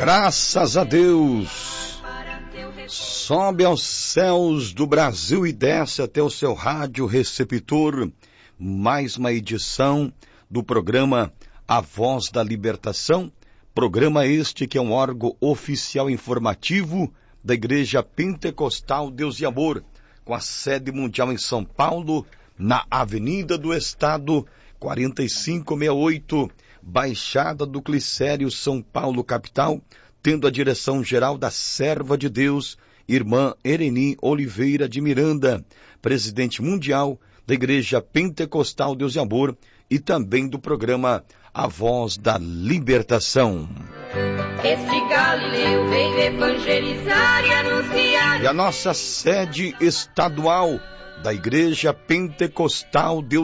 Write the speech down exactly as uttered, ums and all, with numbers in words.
Graças a Deus, sobe aos céus do Brasil e desce até o seu rádio receptor, mais uma edição do programa A Voz da Libertação, programa este que é um órgão oficial informativo da Igreja Pentecostal Deus e Amor, com a sede mundial em São Paulo, na Avenida do Estado, quarenta e cinco sessenta e oito, Baixada do Glicério, São Paulo, capital, tendo a direção geral da serva de Deus, irmã Ereni Oliveira de Miranda, presidente mundial da Igreja Pentecostal Deus e Amor e também do programa A Voz da Libertação. Este Galileu veio evangelizar e anunciar. E a nossa sede estadual da Igreja Pentecostal Deus